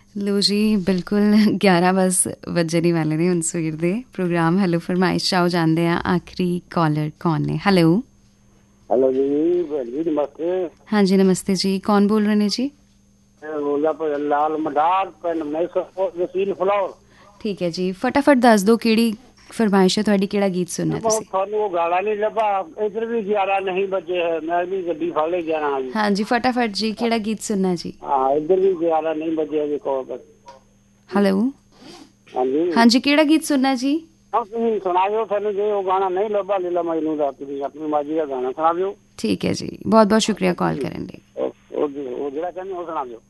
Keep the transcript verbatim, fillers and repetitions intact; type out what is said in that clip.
ਲੋ ਜੀ, ਬਿਲਕੁਲ ਗਿਆਰਾਂ ਬਸ ਵੱਜਣ ਹੀ ਵਾਲੇ ਨੇ ਹੁਣ ਸਵੇਰ ਦੇ। ਪ੍ਰੋਗਰਾਮ ਹੈਲੋ ਫਰਮਾਇਸ਼ ਚਾਓ ਜਾਂਦੇ ਆ। ਆਖਰੀ ਕਾਲਰ ਕੌਣ ਨੇ? ਹੈਲੋ ਹੈਲੋ ਜੀ, ਭੈਣ ਜੀ ਨਮਸਤੇ। ਹਾਂਜੀ ਨਮਸਤੇ ਜੀ, ਕੌਣ ਬੋਲ ਰਹੇ ਨੇ ਜੀ? ਮੈਂ ਲਾਲ ਮਦਾਰ ਪਿੰਡ ਵਸੀਲ ਫਲੋਰ। ਠੀਕ ਹੈ ਜੀ, ਫਟਾਫਟ ਦੱਸ ਦਿਓ ਕਿਹੜੀ ਫਰਮਾਇਸ਼ ਹੈ ਤੁਹਾਡੀ, ਕਿਹੜਾ ਗੀਤ ਸੁਣਨਾ ਤੁਸੀਂ? ਤੁਹਾਨੂੰ ਉਹ ਗਾਣਾ ਨਹੀਂ ਲੱਭਾ, ਇੱਧਰ ਵੀ ਗਿਆਰਾਂ ਨਹੀਂ ਵੱਜੇ ਹੈ, ਮੈਂ ਵੀ ਗੱਡੀ ਫੜ ਲਈ ਗਿਆਰਾਂ ਜੀ। ਹਾਂਜੀ ਫਟਾਫਟ ਜੀ, ਕਿਹੜਾ ਗੀਤ ਸੁਣਨਾ ਜੀ? ਹਾਂ, ਇੱਧਰ ਵੀ ਗਿਆਰਾਂ ਨਹੀਂ ਵੱਜੇ ਜੀ। ਕੋਲ ਹੈਲੋ ਹਾਂਜੀ ਹਾਂਜੀ, ਕਿਹੜਾ ਗੀਤ ਸੁਣਨਾ ਜੀ? ਤੁਸੀਂ ਸੁਣਾ ਦਿਓ, ਤੁਹਾਨੂੰ ਜੇ ਉਹ ਗਾਣਾ ਨਹੀਂ ਲੱਭਾ ਲੀਲਾ ਮਜਨੂ ਦਾ, ਤੁਸੀਂ ਆਪਣੀ ਮਰਜ਼ੀ ਦਾ ਗਾਣਾ ਸੁਣਾ ਦਿਓ। ਠੀਕ ਹੈ ਜੀ, ਬਹੁਤ ਬਹੁਤ ਸ਼ੁਕਰੀਆ ਕਾਲ ਕਰਨ ਲਈ। ਉਹ ਜਿਹੜਾ ਕਹਿੰਦੇ ਉਹ ਸੁਣਾ ਦਿਓ।